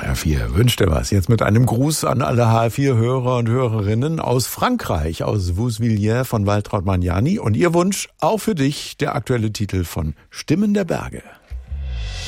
HR4 wünscht dir was. Jetzt mit einem Gruß an alle HR4-Hörer und Hörerinnen aus Frankreich, aus Vousvillers von Waltraud Magnani. Und ihr Wunsch, auch für dich, der aktuelle Titel von Stimmen der Berge.